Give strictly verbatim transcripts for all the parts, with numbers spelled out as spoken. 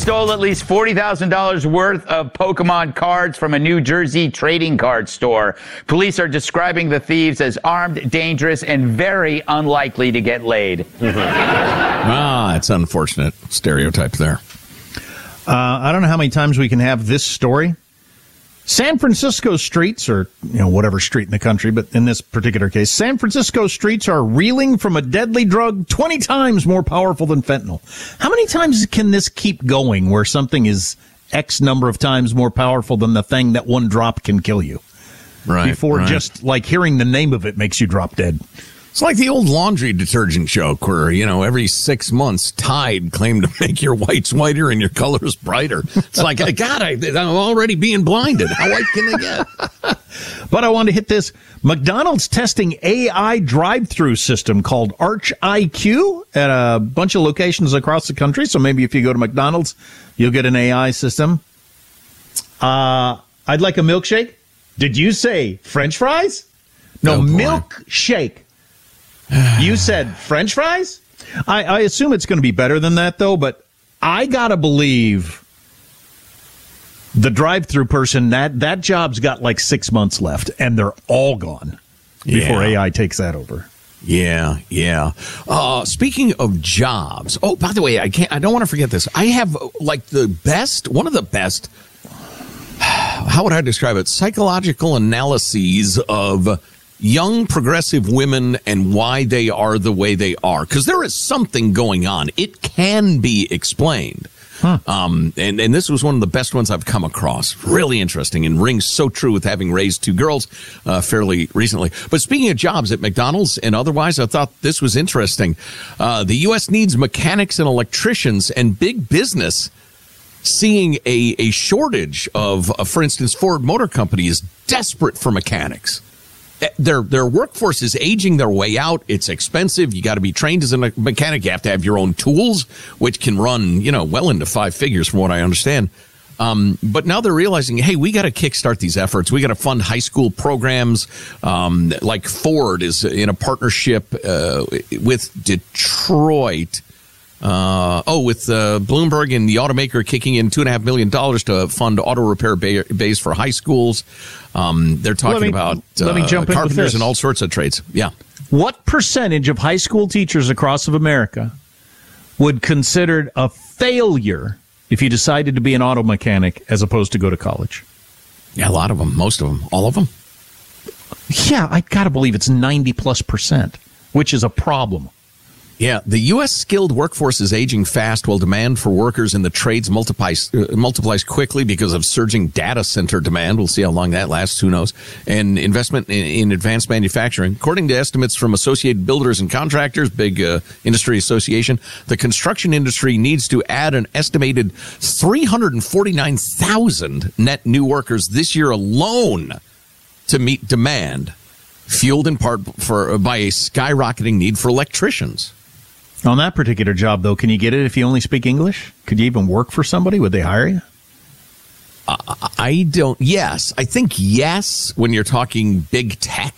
stole at least forty thousand dollars worth of Pokemon cards from a New Jersey trading card store. Police are describing the thieves as armed, dangerous, and very unlikely to get laid. Ah, it's unfortunate stereotype there. Uh, I don't know how many times we can have this story. San Francisco streets, or you know whatever street in the country, but in this particular case, San Francisco streets are reeling from a deadly drug twenty times more powerful than fentanyl. How many times can this keep going where something is X number of times more powerful than the thing that one drop can kill you? Right. Before right. just like hearing the name of it makes you drop dead. It's like the old laundry detergent joke where, you know, every six months Tide claimed to make your whites whiter and your colors brighter. It's like, God, I, I'm already being blinded. How white can they get? But I want to hit this. McDonald's testing A I drive-through system called Arch I Q at a bunch of locations across the country. So maybe if you go to McDonald's, you'll get an A I system. Uh, I'd like a milkshake. Did you say French fries? No, oh, milkshake. You said French fries? I, I assume it's going to be better than that, though, but I got to believe the drive-through person, that, that job's got like six months left, and they're all gone before yeah. A I takes that over. Yeah, yeah. Uh, speaking of jobs, oh, by the way, I can't. I don't want to forget this. I have like the best, one of the best, how would I describe it? Psychological analyses of young progressive women and why they are the way they are. Because there is something going on. It can be explained. Huh. Um, and, and this was one of the best ones I've come across. Really interesting and rings so true with having raised two girls uh, fairly recently. But speaking of jobs at McDonald's and otherwise, I thought this was interesting. Uh, the U S needs mechanics and electricians, and big business seeing a, a shortage of, uh, for instance, Ford Motor Company is desperate for mechanics. Their their workforce is aging their way out. It's expensive. You got to be trained as a mechanic. You have to have your own tools, which can run, you know, well into five figures from what I understand. Um, but now they're realizing, hey, we got to kickstart these efforts. We got to fund high school programs. Um, like Ford is in a partnership uh, with Detroit. Uh, oh, with uh, Bloomberg and the automaker kicking in two and a half million dollars to fund auto repair bay- bays for high schools. Um, they're talking me, about uh, let me jump in carpenters and all sorts of trades. Yeah. What percentage of high school teachers across of America would consider a failure if you decided to be an auto mechanic as opposed to go to college? Yeah, a lot of them, most of them, all of them. Yeah, I got to believe it's ninety plus percent, which is a problem. Yeah, the U S skilled workforce is aging fast while demand for workers in the trades multiplies, uh, multiplies quickly because of surging data center demand. We'll see how long that lasts, who knows. And investment in, in advanced manufacturing. According to estimates from Associated Builders and Contractors, big uh, industry association, the construction industry needs to add an estimated three hundred forty-nine thousand net new workers this year alone to meet demand, fueled in part for by a skyrocketing need for electricians. On that particular job, though, can you get it if you only speak English? Could you even work for somebody? Would they hire you? Uh, I don't. Yes. I think yes when you're talking big tech.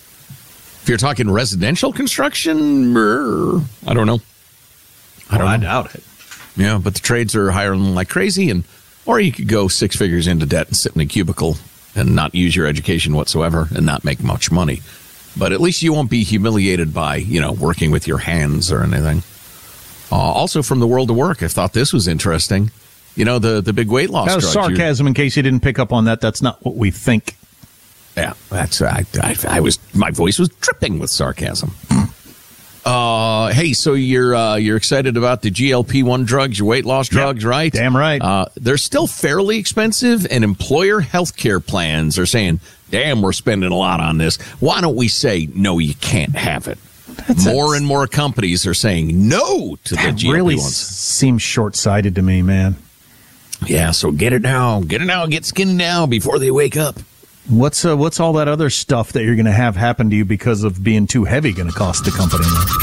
If you're talking residential construction, er, I don't know. I don't well, I know. doubt it. Yeah, but the trades are hiring like crazy, and or you could go six figures into debt and sit in a cubicle and not use your education whatsoever and not make much money. But at least you won't be humiliated by, you know, working with your hands or anything. Uh, also from the world of work, I thought this was interesting. You know, the, the big weight loss That was drugs. sarcasm in case you didn't pick up on that. That's not what we think. Yeah, that's I, I, I was my voice was dripping with sarcasm. Uh, hey, so you're uh, you're excited about the G L P one drugs, your weight loss drugs, yep, right? Damn right. Uh, they're still fairly expensive, and employer health care plans are saying, damn, we're spending a lot on this. Why don't we say, no, you can't have it? That's more and more companies are saying no to the G L P ones. Really s- seems short-sighted to me, man. Yeah, so get it now. Get it now. Get skinny now before they wake up. What's uh, what's all that other stuff that you're going to have happen to you because of being too heavy going to cost the company?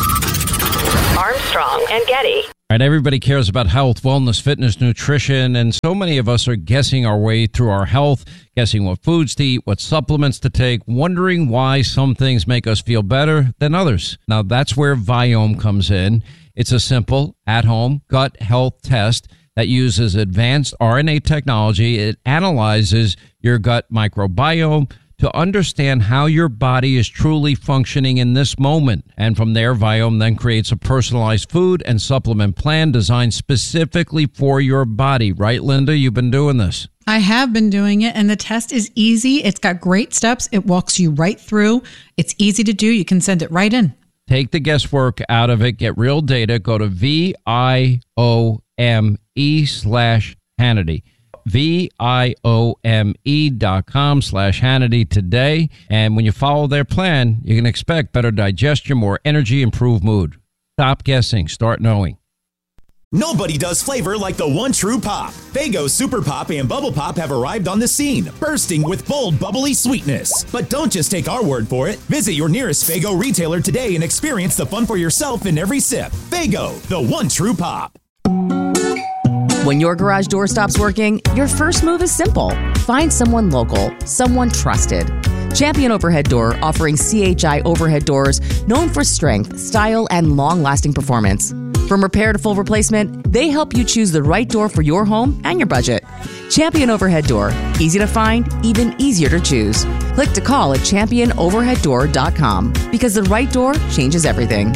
Armstrong and Getty. All right, everybody cares about health, wellness, fitness, nutrition, and so many of us are guessing our way through our health, guessing what foods to eat, what supplements to take, wondering why some things make us feel better than others. Now, that's where Viome comes in. It's a simple, at-home gut health test that uses advanced R N A technology. It analyzes your gut microbiome to understand how your body is truly functioning in this moment. And from there, Viome then creates a personalized food and supplement plan designed specifically for your body. Right, Linda? You've been doing this. I have been doing it, and the test is easy. It's got great steps. It walks you right through. It's easy to do. You can send it right in. Take the guesswork out of it. Get real data. Go to V I O M E slash Hannity. V-I-O-M-E dot com slash Hannity today. And when you follow their plan, you can expect better digestion, more energy, improved mood. Stop guessing. Start knowing. Nobody does flavor like the one true pop. Faygo Super Pop and Bubble Pop have arrived on the scene, bursting with bold, bubbly sweetness. But don't just take our word for it. Visit your nearest Faygo retailer today and experience the fun for yourself in every sip. Faygo, the one true pop. When your garage door stops working, your first move is simple. Find someone local, someone trusted. Champion Overhead Door, offering C H I overhead doors known for strength, style, and long-lasting performance. From repair to full replacement, they help you choose the right door for your home and your budget. Champion Overhead Door. Easy to find, even easier to choose. Click to call at champion overhead door dot com because the right door changes everything.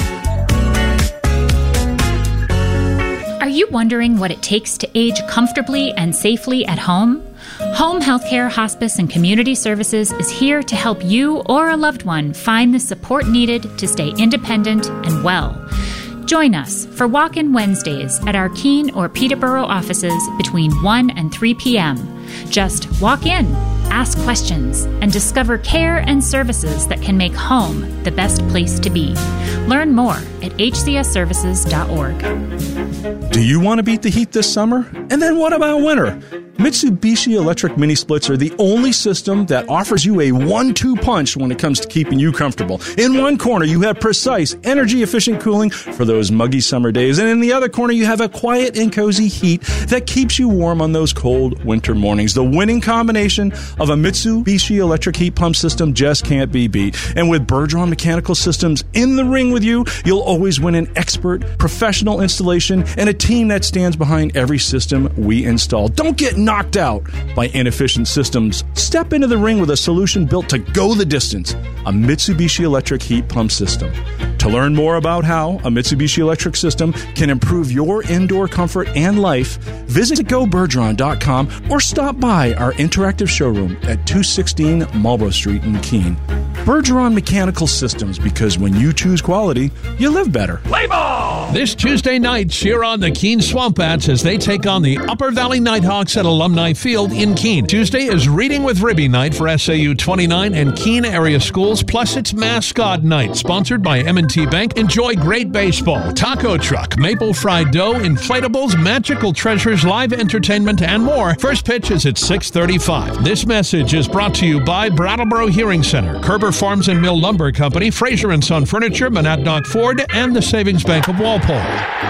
Are you wondering what it takes to age comfortably and safely at home? Home Healthcare, Hospice, and Community Services is here to help you or a loved one find the support needed to stay independent and well. Join us for Walk-In Wednesdays at our Keene or Peterborough offices between one and three p.m. Just walk in, ask questions, and discover care and services that can make home the best place to be. Learn more at h c s services dot org. Do you want to beat the heat this summer? And then what about winter? Mitsubishi electric mini splits are the only system that offers you a one two punch when it comes to keeping you comfortable. In one corner, you have precise, energy-efficient cooling for those muggy summer days. And in the other corner, you have a quiet and cozy heat that keeps you warm on those cold winter mornings. The winning combination of a Mitsubishi electric heat pump system just can't be beat. And with Bergeron Mechanical Systems in the ring with you, you'll always win an expert, professional installation and a team that stands behind every system we install. Don't get knocked out by inefficient systems. Step into the ring with a solution built to go the distance, a Mitsubishi electric heat pump system. To learn more about how a Mitsubishi electric system can improve your indoor comfort and life, visit go bergeron dot com or stop by our interactive showroom at two sixteen Marlborough Street in Keene. Bergeron Mechanical Systems, because when you choose quality, you live better. Play ball! This Tuesday night, cheer on the Keene Swamp Bats as they take on the Upper Valley Nighthawks at Alumni Field in Keene. Tuesday is Reading with Ribby night for S A U twenty-nine and Keene area schools, plus it's Mascot Night, sponsored by M and T Bank. Enjoy great baseball, taco truck, maple fried dough, inflatables, magical treasures, live entertainment, and more. First pitch is at six thirty-five. This message is brought to you by Brattleboro Hearing Center, Kerber Farms and Mill Lumber Company, Fraser and Son Furniture, Monadnock Ford, and the Savings Bank of Walpole.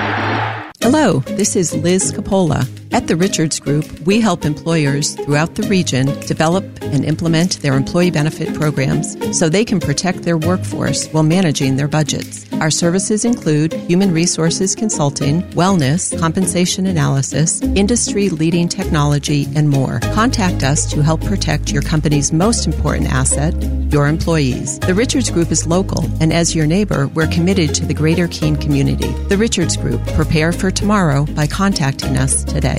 Hello, this is Liz Capola. At the Richards Group, we help employers throughout the region develop and implement their employee benefit programs so they can protect their workforce while managing their budgets. Our services include human resources consulting, wellness, compensation analysis, industry-leading technology, and more. Contact us to help protect your company's most important asset, your employees. The Richards Group is local, and as your neighbor, we're committed to the greater Keene community. The Richards Group. Prepare for tomorrow by contacting us today.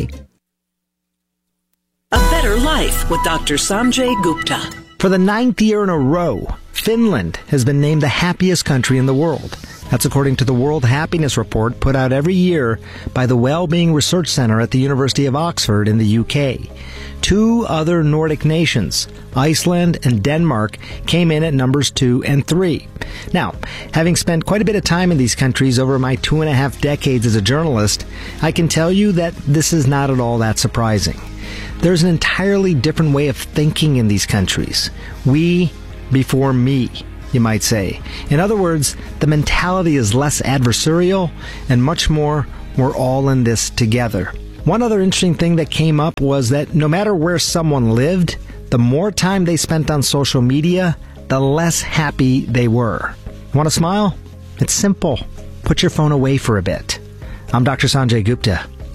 A Better Life with Doctor Sanjay Gupta. For the ninth year in a row, Finland has been named the happiest country in the world. That's according to the World Happiness Report put out every year by the Wellbeing Research Center at the University of Oxford in the U K. Two other Nordic nations, Iceland and Denmark, came in at numbers two and three. Now, having spent quite a bit of time in these countries over my two and a half decades as a journalist, I can tell you that this is not at all that surprising. There's an entirely different way of thinking in these countries. We before me, you might say. In other words, the mentality is less adversarial and much more, we're all in this together. One other interesting thing that came up was that no matter where someone lived, the more time they spent on social media, the less happy they were. Want to smile? It's simple. Put your phone away for a bit. I'm Doctor Sanjay Gupta.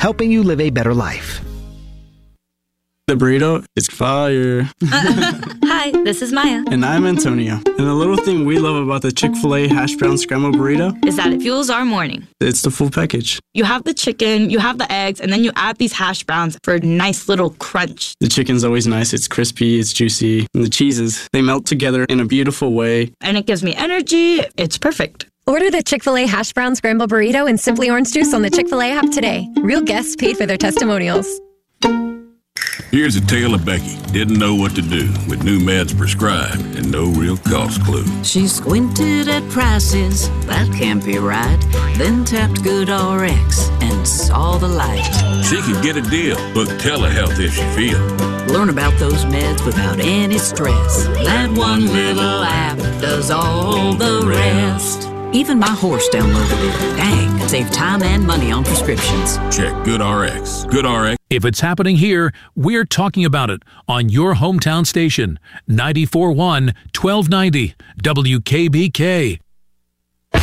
helping you live a better life. The burrito is fire. Hi, this is Maya. And I'm Antonio. And the little thing we love about the Chick-fil-A hash brown scrambled burrito is that it fuels our morning. It's the full package. You have the chicken, you have the eggs, and then you add these hash browns for a nice little crunch. The chicken's always nice. It's crispy, it's juicy. And the cheeses, they melt together in a beautiful way. And it gives me energy. It's perfect. Order the Chick-fil-A hash brown scrambled burrito and Simply Orange Juice on the Chick-fil-A app today. Real guests paid for their testimonials. Here's a tale of Becky. Didn't know what to do with new meds prescribed and no real cost clue. She squinted at prices, that can't be right. Then tapped GoodRx and saw the light. She could get a deal, book telehealth if she feel. Learn about those meds without any stress. That one little app does all the rest. Even my horse downloaded it. Dang, save time and money on prescriptions. Check GoodRx. GoodRx. If it's happening here, we're talking about it on your hometown station, ninety-four point one, twelve ninety W K B K.